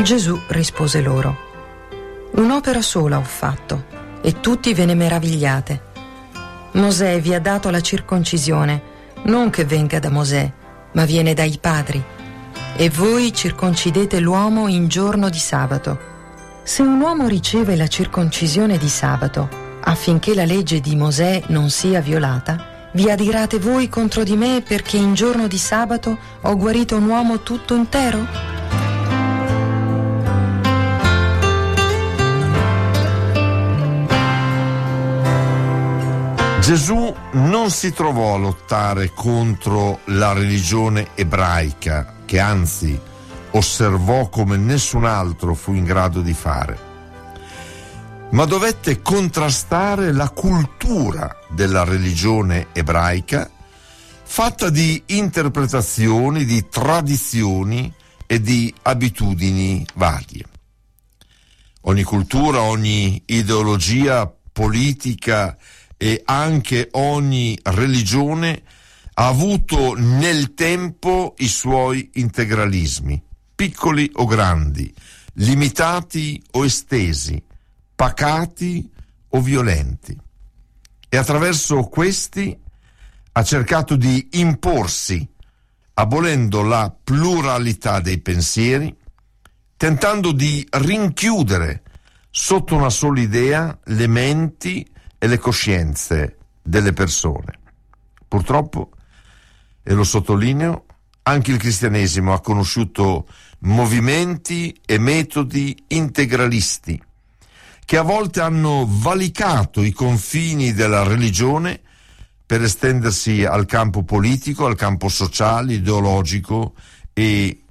Gesù rispose loro: un'opera sola ho fatto, e tutti ve ne meravigliate. Mosè vi ha dato la circoncisione, non che venga da Mosè, ma viene dai padri. E voi circoncidete l'uomo in giorno di sabato. Se un uomo riceve la circoncisione di sabato, affinché la legge di Mosè non sia violata, vi adirate voi contro di me perché in giorno di sabato ho guarito un uomo tutto intero? Gesù non si trovò a lottare contro la religione ebraica, che anzi osservò come nessun altro fu in grado di fare, ma dovette contrastare la cultura della religione ebraica, fatta di interpretazioni, di tradizioni e di abitudini varie. Ogni cultura, ogni ideologia politica e anche ogni religione ha avuto nel tempo i suoi integralismi, piccoli o grandi, limitati o estesi, pacati o violenti. E attraverso questi ha cercato di imporsi, abolendo la pluralità dei pensieri, tentando di rinchiudere sotto una sola idea le menti e le coscienze delle persone. Purtroppo, e lo sottolineo, anche il cristianesimo ha conosciuto movimenti e metodi integralisti che a volte hanno valicato i confini della religione per estendersi al campo politico, al campo sociale, ideologico e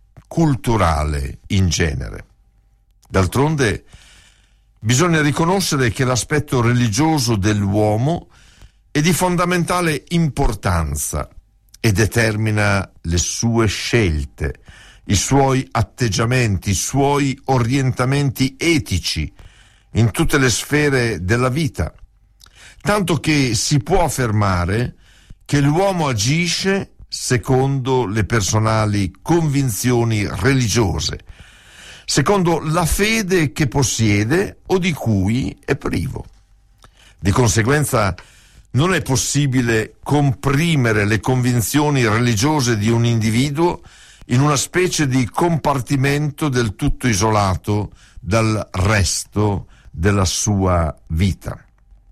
culturale in genere. D'altronde, bisogna riconoscere che l'aspetto religioso dell'uomo è di fondamentale importanza e determina le sue scelte, i suoi atteggiamenti, i suoi orientamenti etici in tutte le sfere della vita, tanto che si può affermare che l'uomo agisce secondo le personali convinzioni religiose, secondo la fede che possiede o di cui è privo. Di conseguenza non è possibile comprimere le convinzioni religiose di un individuo in una specie di compartimento del tutto isolato dal resto della sua vita.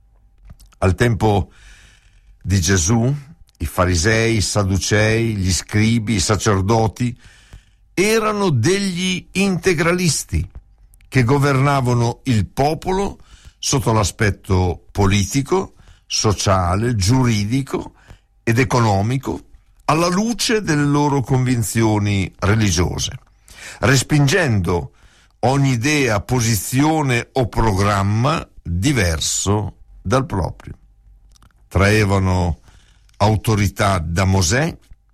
Al tempo di Gesù, i farisei, i sadducei, gli scribi, i sacerdoti erano degli integralisti che governavano il popolo sotto l'aspetto politico, sociale, giuridico ed economico alla luce delle loro convinzioni religiose, respingendo ogni idea, posizione o programma diverso dal proprio. Traevano autorità da Mosè,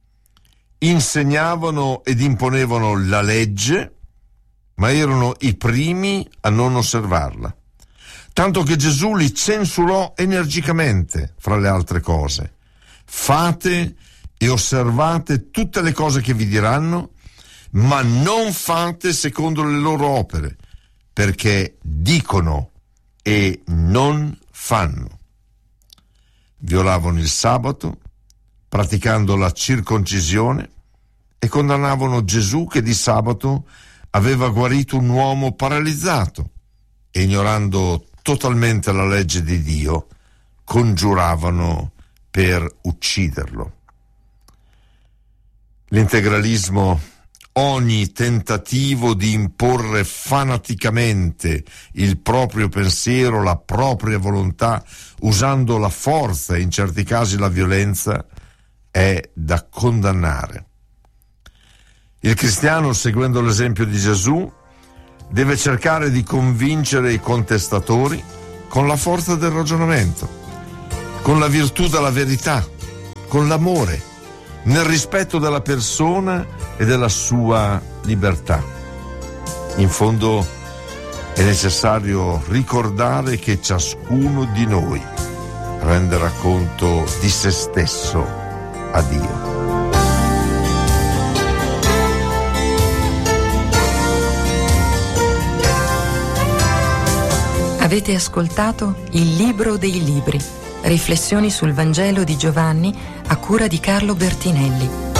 insegnavano ed imponevano la legge, ma erano i primi a non osservarla, tanto che Gesù li censurò energicamente, fra le altre cose. Fate e osservate tutte le cose che vi diranno, ma non fate secondo le loro opere, perché dicono e non fanno. Violavano il sabato, praticando la circoncisione, e condannavano Gesù che di sabato aveva guarito un uomo paralizzato, e ignorando totalmente la legge di Dio, congiuravano per ucciderlo. L'integralismo, ogni tentativo di imporre fanaticamente il proprio pensiero, la propria volontà, usando la forza e in certi casi la violenza, è da condannare. Il cristiano, seguendo l'esempio di Gesù, deve cercare di convincere i contestatori con la forza del ragionamento, con la virtù della verità, con l'amore, nel rispetto della persona e della sua libertà. In fondo è necessario ricordare che ciascuno di noi renderà conto di se stesso a Dio. Avete ascoltato Il Libro dei Libri, riflessioni sul Vangelo di Giovanni a cura di Carlo Bertinelli.